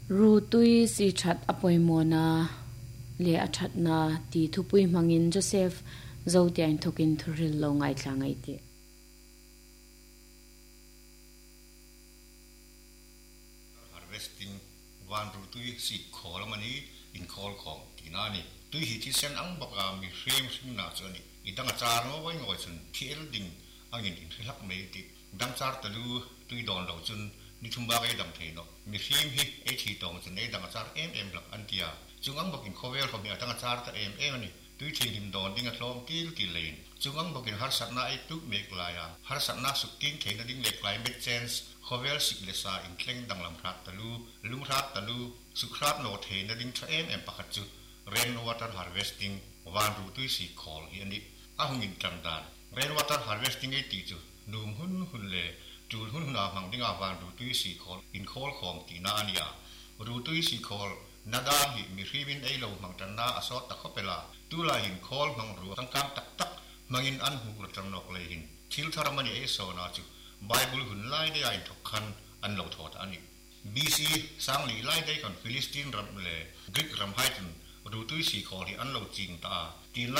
รูตุยสิชัดอปอยโมนาเลอชัดนาตีทุปุยมังอินโจเซฟโจเตียนทุกินทุริลลงไอทางไอติ Harvesting วันรูตุยสิขอละมันนี้อินคอลของตีนานี่ตุยหิที่เส้นอังบักามีเฟรมซึ่งน่าจะนี่อีดังจารย์ว่าไว้งอยจนเที่ยวดิ่งอังอินที่รักไม่ติดังจารย์ตะลูตุยดอนเราจนนิชุมบาไอ้ดังเทนมีเฟรมฮิไอ้ที่ตองจนไอ้ดังจารย์หลักอันเดียจุงอังบักินโคเวลเขามีดังจารย์ตะนี่ตุยทิ้งหิมดอนดิ่งอัดลมตีเลนจุงอังบักินฮาร์สัตนาไอ้ตุกเมกลายฮาร์สัตนาสุกินเทนดิ่งเล็กลายเมกเซนส์โคเวลสิกเลสาอินเคลงดังลำพรัดตะลูลุงพรัดตะลูสุคราบโนเทนดิ่งทะปักจุrainwater harvesting วันรูตุยสีขอลอันนี้อาหงอินกันดาน rainwater harvesting ไอ้ตีจูนุ่มหุ่นเล่จูหุ่นอาหังดิ่งอาวันรูตุยสีขอลอินขอลของตีนานียรูตุยสีขอลนาดาหิมีรีวินไอโลมังจันนาอสอตะขบเปลาตุลาหินขอลมังรัวตั้งการตักมังอินอันหุกระจันนกเลยหินทิลทารามันเอโซนาจูไบเบิลหุ่นไล่ได้ทุกขันอันเหล่าทอดอันนี้ BC สร้างลีไล่ได้กันฟิลิสตีนรำเล่กรีกรำไฮตันรูตุยสีขอที่อันเหล่าจริงตาตี